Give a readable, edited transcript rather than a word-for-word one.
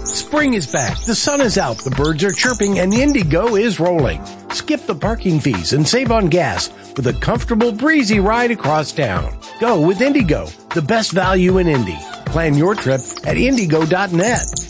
Spring is back, the sun is out, the birds are chirping, and Indigo is rolling. Skip the parking fees and save on gas with a comfortable, breezy ride across town. Go with Indigo, the best value in Indy. Plan your trip at Indigo.net.